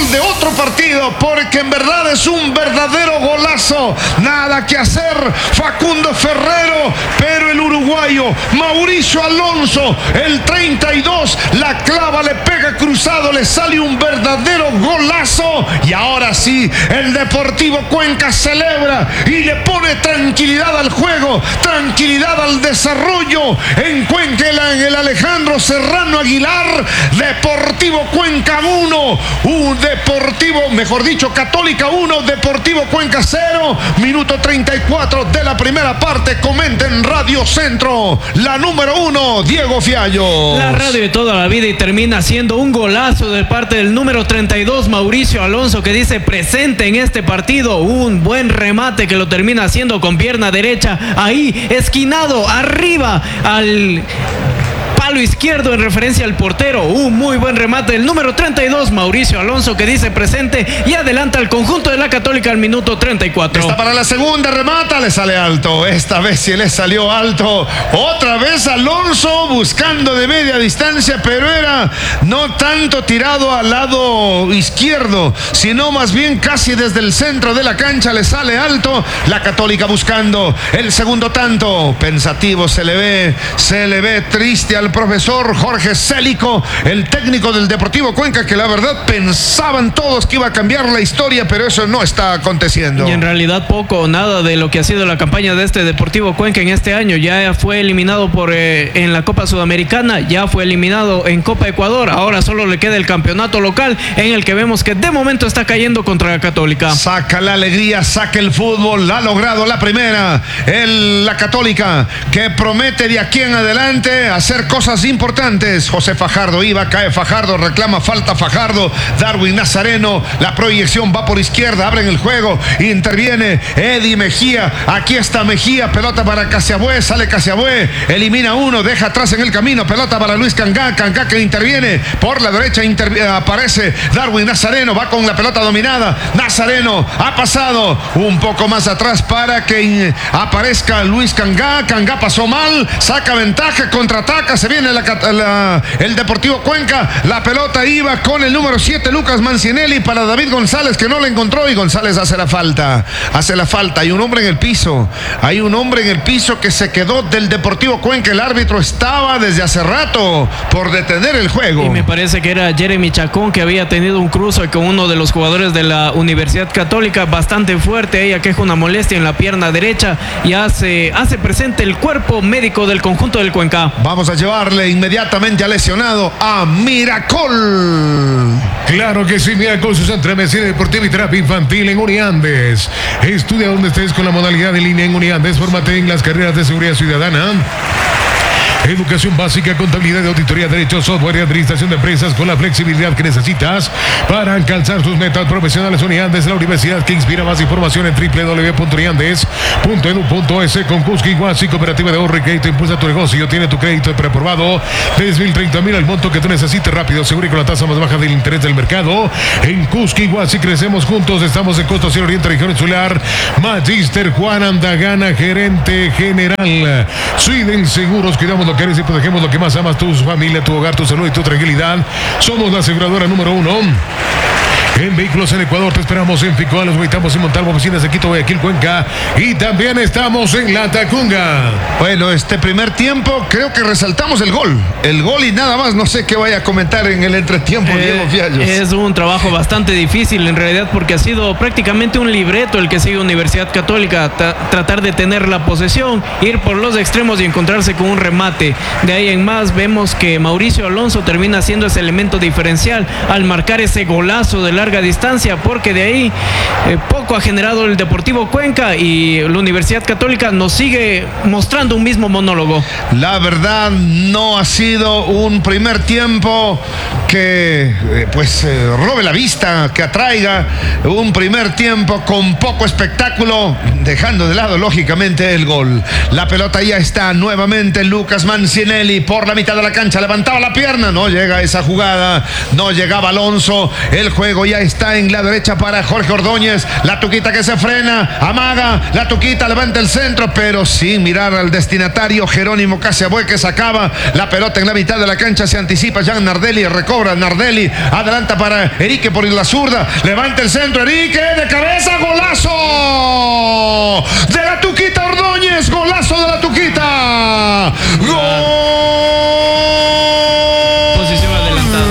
gol de otro partido, porque en verdad es un verdadero golazo. Nada que hacer, Facundo Ferrero, pero el uruguayo Mauricio Alonso, el 32, la clava, le pega cruzado, le sale un verdadero golazo. Y ahora sí, el Deportivo Cuenca celebra y le pone tranquilidad al juego, tranquilidad al desarrollo en Cuenca, en el Alejandro Serrano Aguilar. Deportivo Cuenca 1, Católica 1, Deportivo Cuenca 0, minuto 34 de la primera parte. Comenta en Radio Centro, la número 1, Diego Fiallo. La radio de toda la vida, y termina siendo un golazo de parte del número 32, Mauricio Alonso, que dice presente en este partido. Un buen remate que lo termina haciendo con pierna derecha, ahí esquinado arriba al palo izquierdo en referencia al portero. Un muy buen remate del número 32, Mauricio Alonso, que dice presente y adelanta al conjunto de la Católica al minuto 34. Está para la segunda, remata, le sale alto. Esta vez sí le salió alto. Otra vez Alonso buscando de media distancia, pero era no tanto tirado al lado izquierdo, sino más bien casi desde el centro de la cancha. Le sale alto. La Católica buscando el segundo tanto. Pensativo se le ve triste al profesor Jorge Célico, el técnico del Deportivo Cuenca, que la verdad pensaban todos que iba a cambiar la historia, pero eso no está aconteciendo. Y en realidad poco o nada de lo que ha sido la campaña de este Deportivo Cuenca en este año. Ya fue eliminado en la Copa Sudamericana, ya fue eliminado en Copa Ecuador, ahora solo le queda el campeonato local, en el que vemos que de momento está cayendo contra la Católica. Saca la alegría, saca el fútbol, ha logrado la primera, la Católica, que promete de aquí en adelante hacer cosas importantes. José Fajardo iba, cae Fajardo, reclama falta Fajardo, Darwin Nazareno, la proyección va por izquierda, abren el juego, interviene Eddie Mejía, aquí está Mejía, pelota para Casiabue, sale Casiabue, elimina uno, deja atrás en el camino, pelota para Luis Cangá, Cangá que interviene, por la derecha aparece Darwin Nazareno, va con la pelota dominada, Nazareno ha pasado un poco más atrás para que aparezca Luis Cangá, Cangá pasó mal, saca ventaja, contraataca, se viene el Deportivo Cuenca, la pelota iba con el número 7, Lucas Mancinelli, para David González, que no la encontró, y González hace la falta, hay un hombre en el piso, que se quedó del Deportivo Cuenca. El árbitro estaba desde hace rato por detener el juego. Y me parece que era Jeremy Chacón, que había tenido un cruce con uno de los jugadores de la Universidad Católica bastante fuerte, ella queja una molestia en la pierna derecha y hace presente el cuerpo médico del conjunto del Cuenca. Vamos a llevarle inmediatamente al lesionado a Miracol. Claro que sí, Miracol, su centro de medicina deportiva y terapia infantil en Uniandes. Estudia donde estés con la modalidad de línea en Uniandes. Fórmate en las carreras de seguridad ciudadana, educación básica, contabilidad, auditoría, derecho, software y administración de empresas, con la flexibilidad que necesitas para alcanzar tus metas profesionales. Uniandes, la universidad que inspira. Más información en www.uniandes.edu.es. con Kuski Guasi, cooperativa de ahorro y crédito, impulsa tu negocio. Tiene tu crédito preaprobado desde 1030,000 al monto que tú necesites, rápido, seguro y con la tasa más baja del interés del mercado. En Kuski Guasi crecemos juntos. Estamos en Costa Sur Oriente, región insular. Magister Juan Andagana, gerente general. Sweden Seguros, cuidamos lo que eres y protegemos lo que más amas, tu familia, tu hogar, tu salud y tu tranquilidad. Somos la aseguradora número 1 en vehículos en Ecuador. Te esperamos en Ficoa, los ubicamos en Montalvo, oficinas de Quito, Guayaquil, Cuenca, y también estamos en La Tacunga. Bueno, este primer tiempo creo que resaltamos el gol y nada más. No sé qué vaya a comentar en el entretiempo, Diego Fiallos. Es un trabajo bastante difícil en realidad, porque ha sido prácticamente un libreto el que sigue Universidad Católica, tratar de tener la posesión, ir por los extremos y encontrarse con un remate. De ahí en más vemos que Mauricio Alonso termina siendo ese elemento diferencial al marcar ese golazo de larga distancia, porque de ahí poco ha generado el Deportivo Cuenca, y la Universidad Católica nos sigue mostrando un mismo monólogo. La verdad, no ha sido un primer tiempo que robe la vista, que atraiga. Un primer tiempo con poco espectáculo, dejando de lado lógicamente el gol. La pelota ya está nuevamente Lucas Mancinelli por la mitad de la cancha, levantaba la pierna, no llega esa jugada, no llegaba Alonso. El juego ya ya está en la derecha para Jorge Ordóñez. La Tuquita que se frena, amaga, la Tuquita levanta el centro, pero sin mirar al destinatario. Jerónimo Casiabue que sacaba la pelota en la mitad de la cancha, se anticipa Jean Nardelli, recobra Nardelli, adelanta para Erique por la zurda, levanta el centro, Erique de cabeza, golazo de la Tuquita Ordóñez, golazo de la Tuquita, Posición adelantada.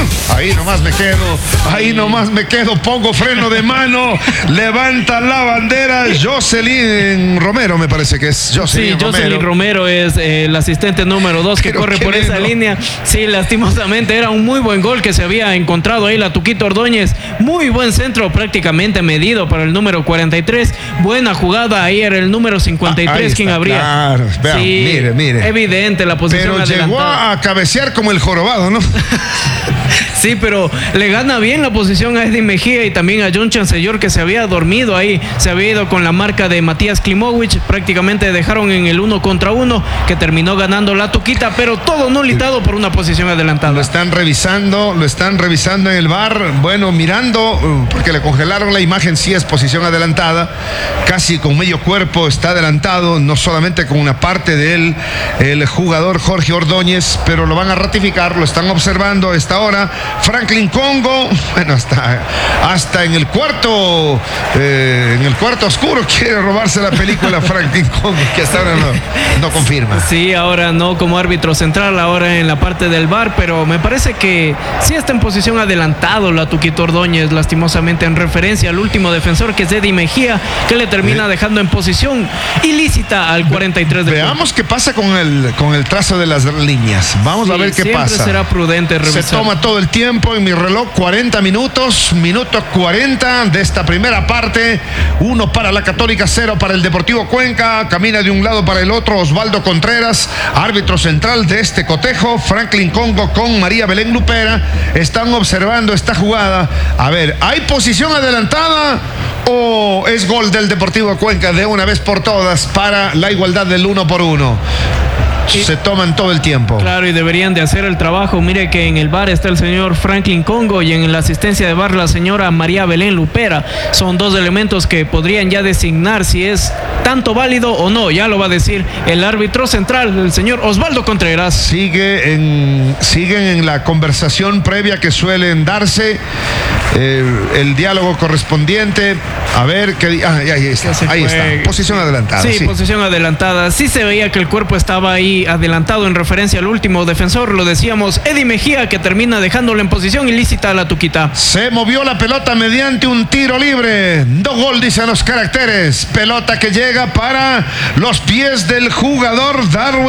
Ahí nomás me quedo, pongo freno de mano, levanta la bandera Jocelyn Romero, me parece que es Jocelyn Romero. Jocelyn Romero es el asistente número 2 que corre por esa línea. Sí, lastimosamente era un muy buen gol que se había encontrado ahí la Tuquita Ordóñez. Muy buen centro, prácticamente medido para el número 43. Buena jugada, ahí era el número 53 quien abría. Claro, vean, sí, mire. Evidente la posición pero adelantada. Llegó a cabecear como el jorobado, ¿no? Sí, pero le gana bien la posición a Eddie Mejía y también a John Chancellor, que se había dormido ahí, se había ido con la marca de Matías Klimovic, prácticamente dejaron en el 1 contra 1, que terminó ganando la Tuquita, pero todo nulitado por una posición adelantada. Lo están revisando en el VAR, bueno, mirando, porque le congelaron la imagen, sí es posición adelantada, casi con medio cuerpo está adelantado, no solamente con una parte de él, el jugador Jorge Ordóñez, pero lo van a ratificar, lo están observando a esta hora. Franklin Congo, bueno, hasta en el cuarto oscuro quiere robarse la película Franklin Congo, que hasta ahora no confirma. Sí, ahora no como árbitro central, ahora en la parte del VAR, pero me parece que sí está en posición adelantado la Tuquita Ordóñez, lastimosamente en referencia al último defensor, que es Eddie Mejía, que le termina dejando en posición ilícita al 43 de Veamos qué pasa con el trazo de las líneas. Vamos a ver qué pasa. Siempre será prudente revisar. Se toma todo el tiempo en mi reloj, 40 minutos, minuto 40 de esta primera parte. 1 para la Católica, 0 para el Deportivo Cuenca. Camina de un lado para el otro Osvaldo Contreras, árbitro central de este cotejo. Franklin Congo con María Belén Lupera están observando esta jugada. A ver, ¿hay posición adelantada o es gol del Deportivo Cuenca de una vez por todas para la igualdad del 1-1? Se toman todo el tiempo. Claro, y deberían de hacer el trabajo. Mire que en el VAR está el señor Franklin Congo y en la asistencia de VAR la señora María Belén Lupera. Son dos elementos que podrían ya designar si es tanto válido o no. Ya lo va a decir el árbitro central, el señor Osvaldo Contreras. Siguen en la conversación previa que suelen darse, el diálogo correspondiente. A ver qué. Ahí está. Posición adelantada. Sí, posición adelantada. Sí se veía que el cuerpo estaba ahí adelantado en referencia al último defensor, lo decíamos, Eddie Mejía, que termina dejándolo en posición ilícita a la Tuquita. Se movió la pelota mediante un tiro libre. 2 gol, dicen los caracteres. Pelota que llega para los pies del jugador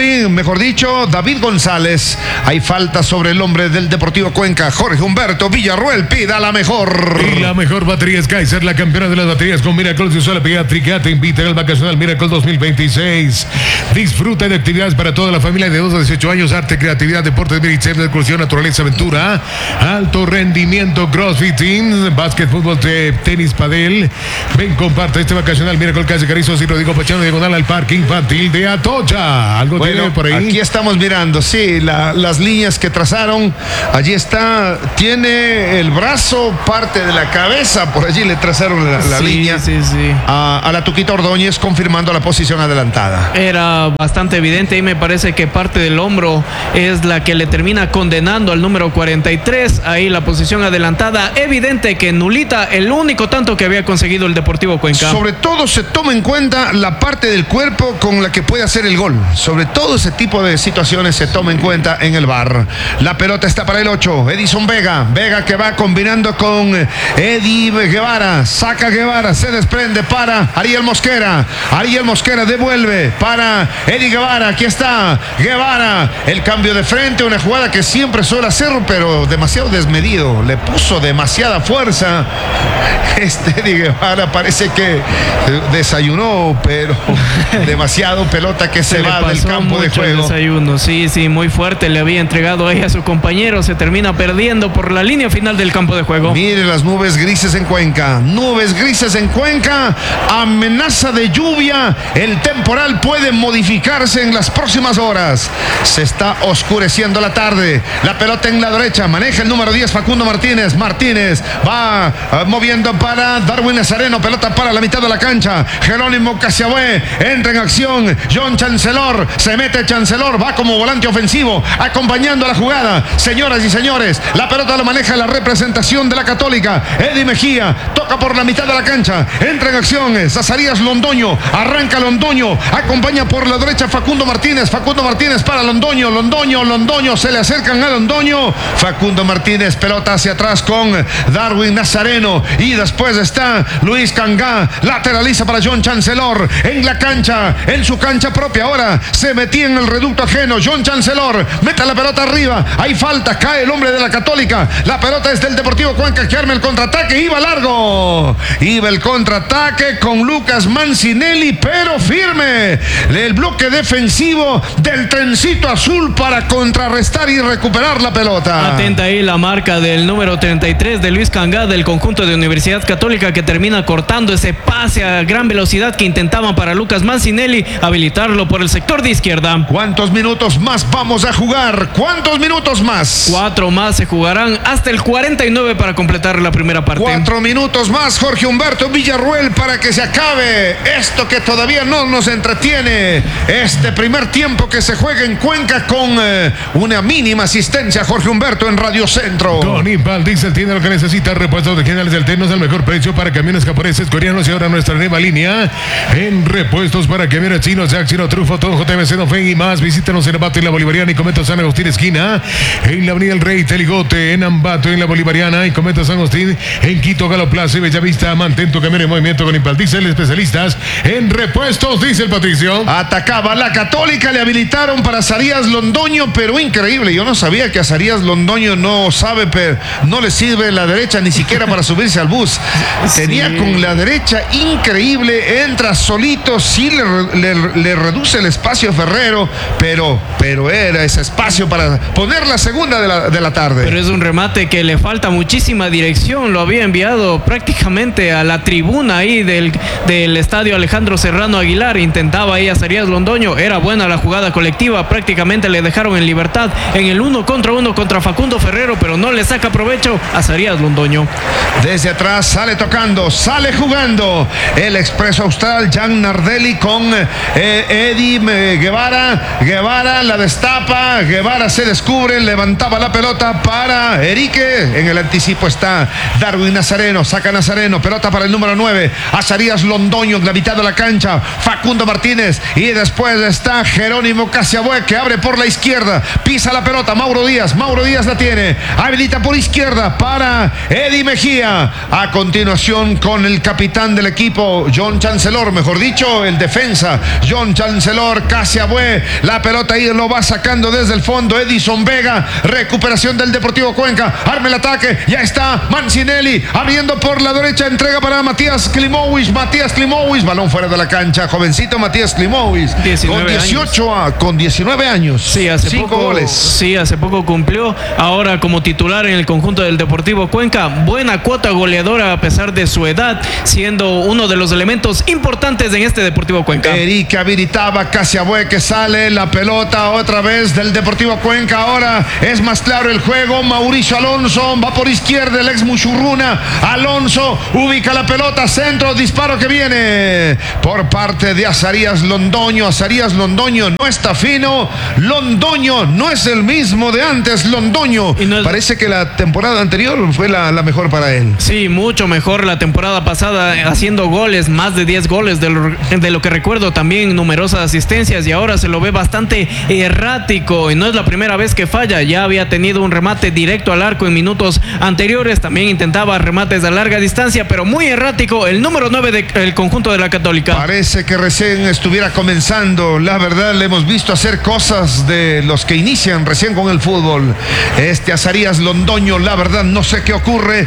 David González. Hay falta sobre el hombre del Deportivo Cuenca, Jorge Humberto Villarruel. Pida la mejor. Y la mejor batería es Kaiser, la campeona de las baterías con Miracle de Sola Pediátrica. Te invita al vacacional Miracle 2026. Disfruta de actividades para toda la familia de 2 a 18 años, arte, creatividad, deportes, medicina, excursión, naturaleza, aventura, alto rendimiento, crossfitting, básquet, fútbol, tenis, padel. Ven, comparte este vacacional Miracle calle Carrizos y Rodrigo Pachano, diagonal al parque infantil de Atocha. ¿Algo tiene por ahí? Aquí estamos mirando, sí, las líneas que trazaron. Allí está, tiene el brazo, parte de la cabeza, por allí le trazaron la línea. Sí. A la Tuquita Ordóñez, confirmando la posición adelantada. Era bastante evidente y me parece que parte del hombro es la que le termina condenando al número 43. Ahí la posición adelantada, evidente que nulita el único tanto que había conseguido el Deportivo Cuenca. Sobre todo se toma en cuenta la parte del cuerpo con la que puede hacer el gol. Sobre todo ese tipo de situaciones se toma en cuenta en el VAR. La pelota está para el 8, Edison Vega que va combinando con Eddie Guevara, saca Guevara, se desprende para Ariel Mosquera devuelve para Eddie Guevara. Aquí está Guevara, el cambio de frente, una jugada que siempre suele hacer, pero demasiado desmedido, le puso demasiada fuerza. Eddie Guevara parece que desayunó, pero demasiado, pelota que se va del campo de juego. Desayuno. Sí, muy fuerte, le había entregado ahí a su compañero, se termina perdiendo por la línea final del campo de juego. Mire las nubes grises en Cuenca, nubes grises dices en Cuenca, amenaza de lluvia, el temporal puede modificarse en las próximas horas. Se está oscureciendo la tarde, la pelota en la derecha, maneja el número 10 Facundo Martínez. Martínez va moviendo para Darwin Nazareno, pelota para la mitad de la cancha. Jerónimo Casiabue entra en acción. John Chancellor, se mete Chancellor, va como volante ofensivo, acompañando a la jugada. Señoras y señores, la pelota la maneja la representación de la Católica. Eddie Mejía toca por la mitad de la cancha, entra en acción Zacarías Londoño, arranca Londoño, acompaña por la derecha Facundo Martínez para Londoño, se le acercan a Londoño. Facundo Martínez, pelota hacia atrás con Darwin Nazareno, y después está Luis Cangá, lateraliza para John Chancellor en la cancha, en su cancha propia. Ahora se metía en el reducto ajeno. John Chancellor mete la pelota arriba, hay falta, cae el hombre de la Católica. La pelota es del Deportivo Cuenca, que arma el contraataque. Iba largo, iba el contraataque con Lucas Mancinelli, pero firme el bloque defensivo del trencito azul para contrarrestar y recuperar la pelota. Atenta ahí la marca del número 33 de Luis Cangá del conjunto de Universidad Católica, que termina cortando ese pase a gran velocidad que intentaban para Lucas Mancinelli habilitarlo por el sector de izquierda. ¿Cuántos minutos más vamos a jugar? ¿Cuántos minutos más? 4 más se jugarán hasta el 49 para completar la primera parte. 4 minutos más, Jorge Humberto Villarruel, para que se acabe esto que todavía no nos entretiene. Este primer tiempo que se juega en Cuenca con una mínima asistencia. Jorge Humberto en Radio Centro. Con Impal Diesel tiene lo que necesita. Repuestos originales alternos al mejor precio para camiones japoneses, coreanos, y ahora nuestra nueva línea en repuestos para camiones chinos, Jack, Chino, Trufo, Tojo, TMC, Dofen y más. Visítanos en Ambato, en la Bolivariana, y Cometa San Agustín esquina, en la Avenida El Rey Teligote, en Ambato, en la Bolivariana, y Cometa San Agustín, en Quito, Galo Plaza y Bellavista. Mantén tu camión en movimiento con Impal Diesel, especialistas en repuestos. Dice el Patricio. Atacaba la Católica, le habilitaron para Zacarías Londoño, pero increíble. Yo no sabía que a Zacarías Londoño no sabe, pero no le sirve la derecha ni siquiera para subirse al bus. Tenía con la derecha increíble, entra solito, sí le reduce el espacio a Ferrero, pero era ese espacio para poner la segunda de la tarde. Pero es un remate que le falta muchísima dirección. Lo había enviado prácticamente a la tribuna ahí del estadio Alejandro Serrano Aguilar. Intentaba ahí a Zacarías Londoño. Era buena la jugada colectiva, prácticamente le dejaron en libertad en el 1 contra 1 contra Facundo Ferrero, pero no le saca provecho a Zacarías Londoño. Desde atrás sale tocando, sale jugando el expreso austral Jan Nardelli con Eddie Guevara la destapa, Guevara se descubre, levantaba la pelota para Erique, en el anticipo está Darwin Nazareno, saca Nazareno, pelota para el número 9, a Zacarías Londoño en la mitad de la cancha, Facundo Martínez, y después está Jerónimo Casiabue, que abre por la izquierda, pisa la pelota, Mauro Díaz la tiene, habilita por izquierda para Eddie Mejía, a continuación con el capitán del equipo, John Chancellor, mejor dicho, el defensa, John Chancellor, Casiabue, la pelota ahí lo va sacando desde el fondo, Edison Vega, recuperación del Deportivo Cuenca, arma el ataque, ya está Mancinelli, abriendo por la derecha, entrega para Matías Klimowicz, balón fuera de la cancha, jovencito Matías Klimowicz, con 19 años, sí, hace 5 goles. Sí, hace poco cumplió, ahora como titular en el conjunto del Deportivo Cuenca, buena cuota goleadora a pesar de su edad, siendo uno de los elementos importantes en este Deportivo Cuenca. Eric habilitaba Casiabue, que sale la pelota otra vez del Deportivo Cuenca, ahora es más claro el juego, Mauricio Alonso va por izquierda, el ex Muchurruna, Alonso ubica la pelota, centro, disparo que viene por parte de Zacarías Londoño. Zacarías Londoño no está fino, Londoño no es el mismo de antes, Londoño parece que la temporada anterior fue la mejor para él. Sí, mucho mejor la temporada pasada, haciendo goles, más de 10 goles de lo que recuerdo, también numerosas asistencias, y ahora se lo ve bastante errático, y no es la primera vez que falla, ya había tenido un remate directo al arco en minutos anteriores, también intentaba remates a larga distancia, pero muy errático el número 9 del conjunto de la Católica. Parece que recién estuviera comenzando, la verdad le hemos visto hacer cosas de los que inician recién con el fútbol. Zacarías Londoño, la verdad no sé qué ocurre. David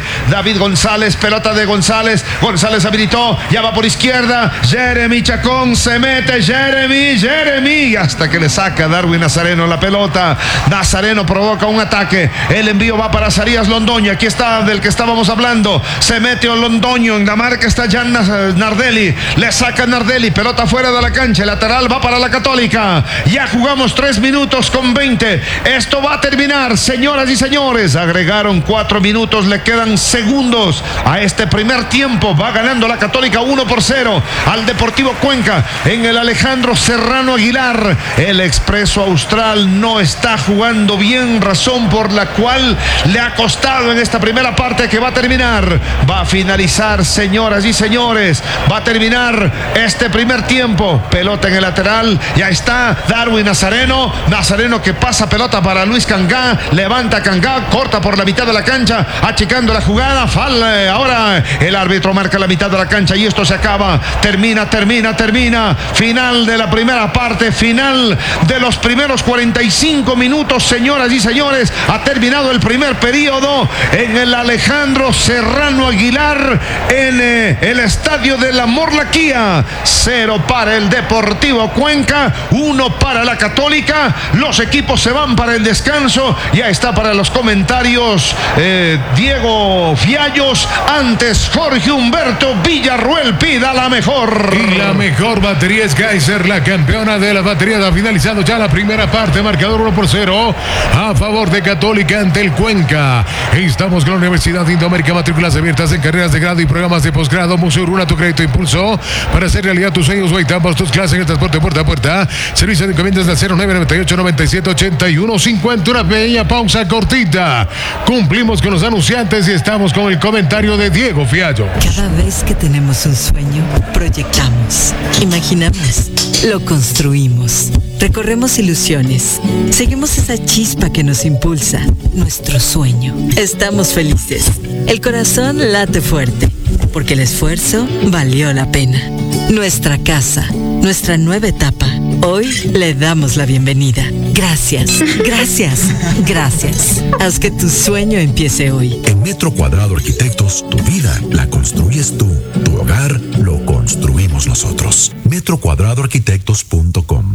David González, pelota de González. González habilitó, ya va por izquierda. Jeremy Chacón se mete. Jeremy, hasta que le saca Darwin Nazareno la pelota. Nazareno provoca un ataque. El envío va para Zarías Londoño. Aquí está del que estábamos hablando. Se mete Londoño. En la marca está Jan Nardelli. Le saca Nardelli. Pelota fuera de la cancha. El lateral va para la Católica. Ya jugamos 3 minutos con 20. Esto va a terminar, señoras y señores. Agregaron 4 minutos. Le quedan segundos a este primer tiempo. Va ganando la Católica 1-0 al Deportivo Cuenca en el Alejandro Serrano Aguilar. El Expreso Austral no está jugando bien, razón por la cual le ha costado en esta primera parte que va a terminar. Va a finalizar, señoras y señores. Va a terminar este primer tiempo. Pelota en el lateral. Ya está Darwin Nazareno. Nazareno que pasa pelota para Luis Cangá. Levanta Cangá. Corta por la mitad de la cancha. Achicando la jugada. Ahora el árbitro marca la mitad de la cancha y esto se acaba. Termina. Final de la primera parte. Final de los primeros 45 minutos, señoras y señores. Ha terminado el primer periodo en el Alejandro Serrano Aguilar, en el estadio de la Morlaquía. 0 para el Deportivo Cuenca, 1 para la Católica. Los equipos se van para el descanso. Ya está para los comentarios Diego Fiallos. Antes Jorge Humberto Villarruel pida la mejor. Y la mejor batería es Kaiser, la campeona de la batería. Ha finalizado ya la primera parte. Marcador 1-0 a favor de Católica ante el Cuenca. Estamos con la Universidad Indoamérica. Matrículas abiertas en carreras de grado y programas de posgrado. Museo Uruna, tu crédito impulso para hacer realidad tus sueños. Waitambos, tus clases en el transporte puerta a puerta. Servicio de encomiendas del 0998 97 81 50. Una pequeña pausa cortita. Cumplimos con los anunciantes y estamos con el comentario de Diego Fiallos. Cada vez que tenemos un sueño, proyectamos, imaginamos, lo construimos, recorremos ilusiones, seguimos esa chispa que nos impulsa, nuestro sueño. Estamos felices, el corazón late fuerte, porque el esfuerzo valió la pena. Nuestra casa, nuestra nueva etapa. Hoy le damos la bienvenida. Gracias. Haz que tu sueño empiece hoy. En Metro Cuadrado Arquitectos, tu vida la construyes tú. Tu hogar lo construimos nosotros. metrocuadradoarquitectos.com